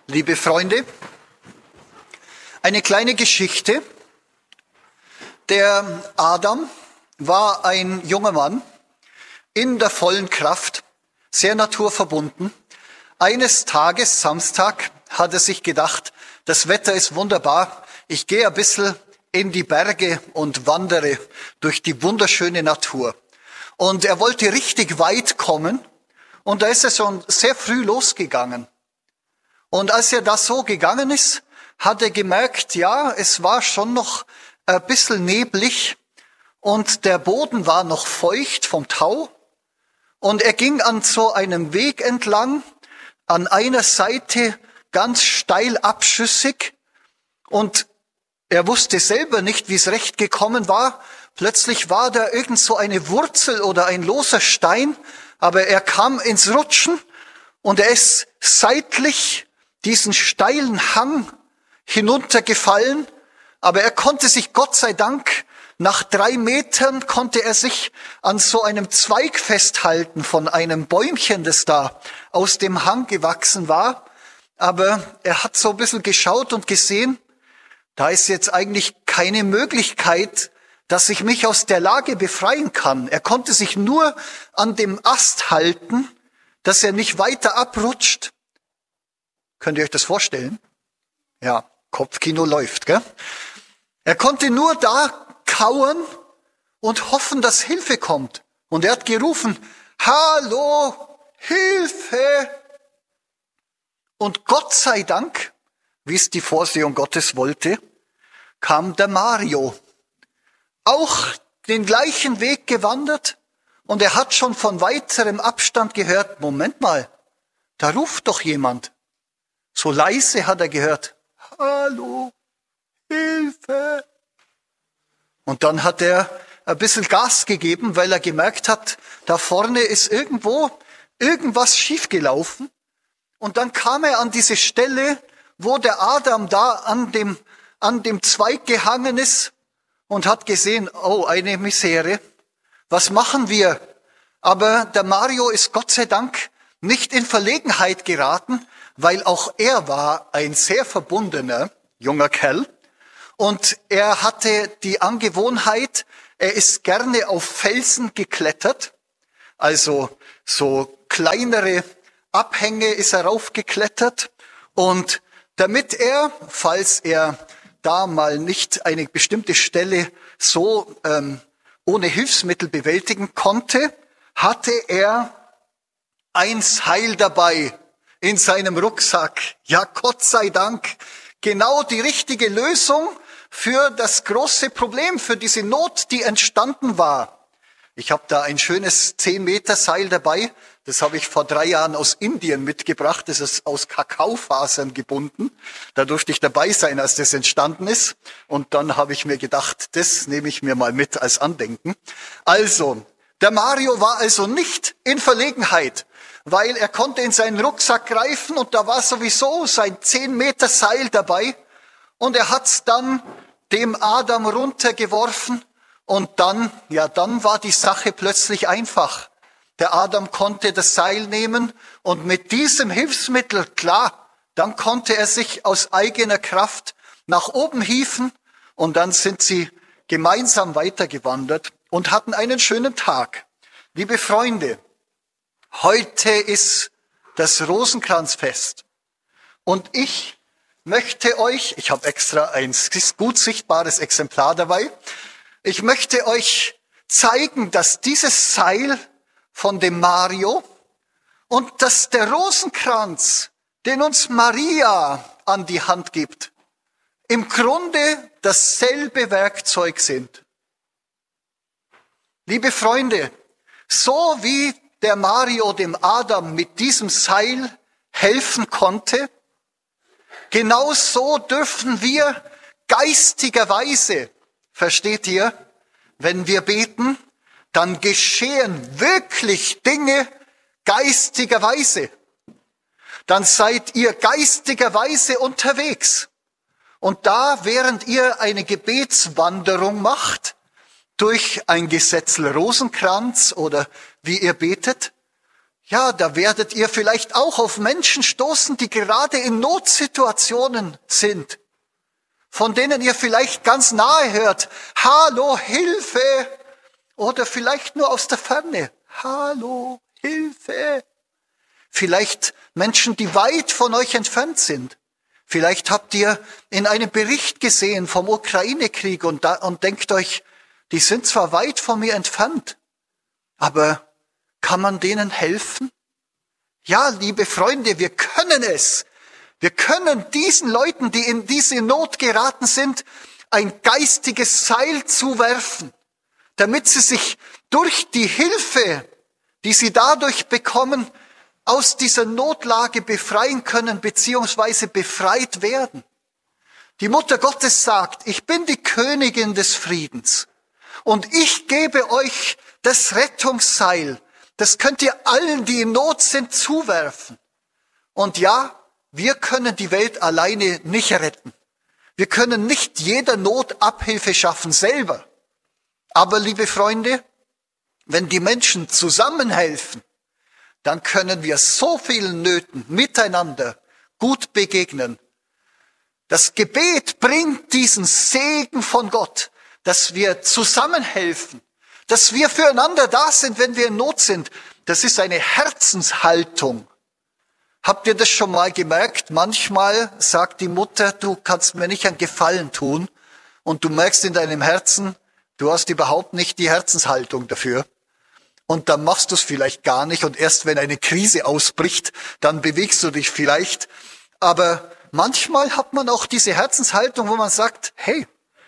Liebe Freunde, eine kleine Geschichte. Der Adam war ein junger Mann in der vollen Kraft, sehr naturverbunden. Eines Tages, Samstag, hat er sich gedacht, das Wetter ist wunderbar, ich gehe ein bisschen in die Berge und wandere durch die wunderschöne Natur. Und er wollte richtig weit kommen und da ist er schon sehr früh losgegangen. Und als er da so gegangen ist, hat er gemerkt, ja, es war schon noch ein bisschen neblig und der Boden war noch feucht vom Tau. Und er ging an so einem Weg entlang, an einer Seite ganz steil abschüssig und er wusste selber nicht, wie es recht gekommen war. Plötzlich war da irgend so eine Wurzel oder ein loser Stein, aber er kam ins Rutschen und er ist seitlich diesen steilen Hang hinuntergefallen, aber er konnte sich Gott sei Dank, nach 3 Metern konnte er sich an so einem Zweig festhalten von einem Bäumchen, das da aus dem Hang gewachsen war. Aber er hat so ein bisschen geschaut und gesehen, da ist jetzt eigentlich keine Möglichkeit, dass ich mich aus der Lage befreien kann. Er konnte sich nur an dem Ast halten, dass er nicht weiter abrutscht. Könnt ihr euch das vorstellen? Ja, Kopfkino läuft, gell? Er konnte nur da kauern und hoffen, dass Hilfe kommt. Und er hat gerufen, Hallo, Hilfe! Und Gott sei Dank, wie es die Vorsehung Gottes wollte, kam der Mario. Auch den gleichen Weg gewandert und er hat schon von weiterem Abstand gehört, Moment mal, da ruft doch jemand. So leise hat er gehört, Hallo, Hilfe. Und dann hat er ein bisschen Gas gegeben, weil er gemerkt hat, da vorne ist irgendwas schiefgelaufen. Und dann kam er an diese Stelle, wo der Adam da an dem Zweig gehangen ist und hat gesehen, oh, eine Misere. Was machen wir? Aber der Mario ist Gott sei Dank nicht in Verlegenheit geraten, weil auch er war ein sehr verbundener junger Kerl. Und er hatte die Angewohnheit, er ist gerne auf Felsen geklettert, also so kleinere Abhänge ist er raufgeklettert. Und damit er, falls er da mal nicht eine bestimmte Stelle so ohne Hilfsmittel bewältigen konnte, hatte er ein Seil dabei in seinem Rucksack. Ja, Gott sei Dank, genau die richtige Lösung für das große Problem, für diese Not, die entstanden war. Ich habe da ein schönes 10 Meter Seil dabei. Das habe ich vor 3 Jahren aus Indien mitgebracht. Das ist aus Kakaofasern gebunden. Da durfte ich dabei sein, als das entstanden ist. Und dann habe ich mir gedacht, das nehme ich mir mal mit als Andenken. Also, der Mario war also nicht in Verlegenheit, weil er konnte in seinen Rucksack greifen und da war sowieso sein 10 Meter Seil dabei. Und er hat's dann dem Adam runtergeworfen und dann war die Sache plötzlich einfach. Der Adam konnte das Seil nehmen und mit diesem Hilfsmittel, klar, dann konnte er sich aus eigener Kraft nach oben hieven und dann sind sie gemeinsam weitergewandert und hatten einen schönen Tag. Liebe Freunde, heute ist das Rosenkranzfest und ich möchte euch, ich habe extra ein gut sichtbares Exemplar dabei, ich möchte euch zeigen, dass dieses Seil von dem Mario und dass der Rosenkranz, den uns Maria an die Hand gibt, im Grunde dasselbe Werkzeug sind. Liebe Freunde, so wie der Mario dem Adam mit diesem Seil helfen konnte, genauso dürfen wir geistigerweise, versteht ihr, wenn wir beten, dann geschehen wirklich Dinge geistigerweise. Dann seid ihr geistigerweise unterwegs. Und da, während ihr eine Gebetswanderung macht, durch ein Gesetzel Rosenkranz oder wie ihr betet, Ja, da werdet ihr vielleicht auch auf Menschen stoßen, die gerade in Notsituationen sind, von denen ihr vielleicht ganz nahe hört, hallo, Hilfe, oder vielleicht nur aus der Ferne, hallo, Hilfe. Vielleicht Menschen, die weit von euch entfernt sind. Vielleicht habt ihr in einem Bericht gesehen vom Ukraine-Krieg und denkt euch, die sind zwar weit von mir entfernt, aber kann man denen helfen? Ja, liebe Freunde, wir können es. Wir können diesen Leuten, die in diese Not geraten sind, ein geistiges Seil zuwerfen, damit sie sich durch die Hilfe, die sie dadurch bekommen, aus dieser Notlage befreien können, beziehungsweise befreit werden. Die Mutter Gottes sagt, ich bin die Königin des Friedens und ich gebe euch das Rettungsseil. Das könnt ihr allen, die in Not sind, zuwerfen. Und ja, wir können die Welt alleine nicht retten. Wir können nicht jeder Not Abhilfe schaffen selber. Aber liebe Freunde, wenn die Menschen zusammenhelfen, dann können wir so vielen Nöten miteinander gut begegnen. Das Gebet bringt diesen Segen von Gott, dass wir zusammenhelfen, dass wir füreinander da sind, wenn wir in Not sind. Das ist eine Herzenshaltung. Habt ihr das schon mal gemerkt? Manchmal sagt die Mutter, du kannst mir nicht einen Gefallen tun, und du merkst in deinem Herzen, du hast überhaupt nicht die Herzenshaltung dafür. Und dann machst du es vielleicht gar nicht, und erst wenn eine Krise ausbricht, dann bewegst du dich vielleicht. Aber manchmal hat man auch diese Herzenshaltung, wo man sagt, hey,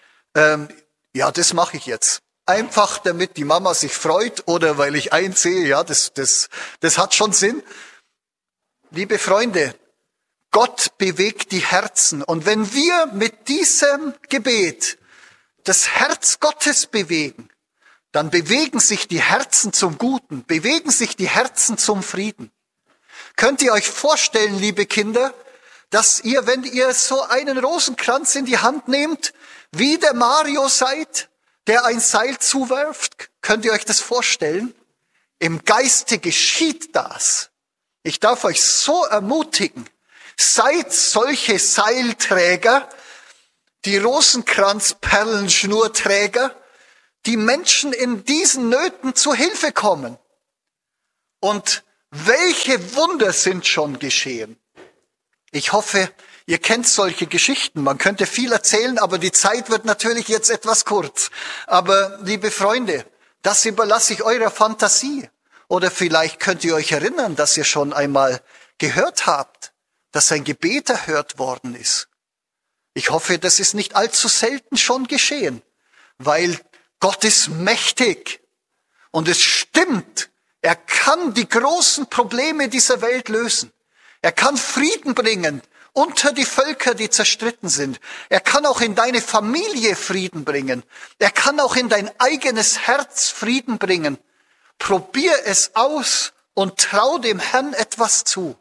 ja, das mache ich jetzt. Einfach damit die Mama sich freut oder weil ich einsehe, ja, das hat schon Sinn. Liebe Freunde, Gott bewegt die Herzen. Und wenn wir mit diesem Gebet das Herz Gottes bewegen, dann bewegen sich die Herzen zum Guten, bewegen sich die Herzen zum Frieden. Könnt ihr euch vorstellen, liebe Kinder, dass ihr, wenn ihr so einen Rosenkranz in die Hand nehmt, wie der Mario seid, der ein Seil zuwerft? Könnt ihr euch das vorstellen? Im Geiste geschieht das. Ich darf euch so ermutigen, seid solche Seilträger, die Rosenkranzperlenschnurträger, die Menschen in diesen Nöten zu Hilfe kommen. Und welche Wunder sind schon geschehen? Ich hoffe, ihr kennt solche Geschichten. Man könnte viel erzählen, aber die Zeit wird natürlich jetzt etwas kurz. Aber liebe Freunde, das überlasse ich eurer Fantasie. Oder vielleicht könnt ihr euch erinnern, dass ihr schon einmal gehört habt, dass ein Gebet erhört worden ist. Ich hoffe, das ist nicht allzu selten schon geschehen, weil Gott ist mächtig und es stimmt, er kann die großen Probleme dieser Welt lösen. Er kann Frieden bringen unter die Völker, die zerstritten sind. Er kann auch in deine Familie Frieden bringen. Er kann auch in dein eigenes Herz Frieden bringen. Probier es aus und trau dem Herrn etwas zu.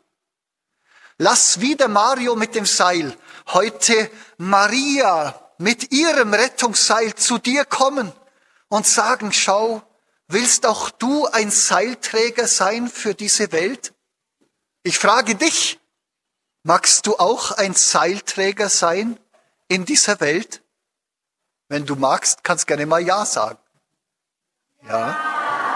Lass wieder Mario mit dem Seil heute Maria mit ihrem Rettungsseil zu dir kommen und sagen, schau, willst auch du ein Seilträger sein für diese Welt? Ich frage dich, magst du auch ein Seilträger sein in dieser Welt? Wenn du magst, kannst gerne mal Ja sagen. Ja.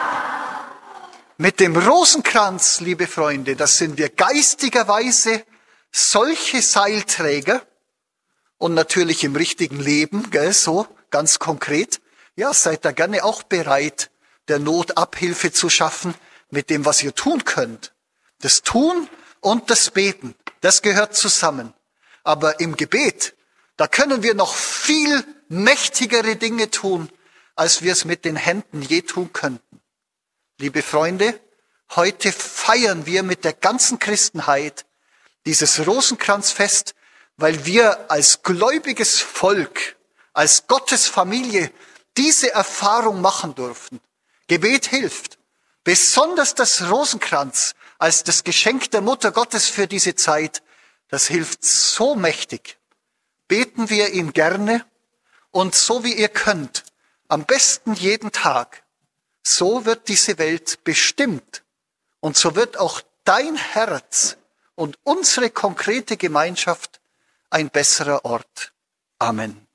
Mit dem Rosenkranz, liebe Freunde, das sind wir geistigerweise solche Seilträger und natürlich im richtigen Leben, gell, so ganz konkret. Ja, seid da gerne auch bereit, der Not Abhilfe zu schaffen mit dem, was ihr tun könnt. Das Tun und das Beten, das gehört zusammen. Aber im Gebet, da können wir noch viel mächtigere Dinge tun, als wir es mit den Händen je tun könnten. Liebe Freunde, heute feiern wir mit der ganzen Christenheit dieses Rosenkranzfest, weil wir als gläubiges Volk, als Gottes Familie diese Erfahrung machen durften. Gebet hilft. Besonders das Rosenkranz als das Geschenk der Mutter Gottes für diese Zeit, das hilft so mächtig. Beten wir ihn gerne und so wie ihr könnt, am besten jeden Tag. So wird diese Welt bestimmt Und so wird auch dein Herz und unsere konkrete Gemeinschaft ein besserer Ort. Amen.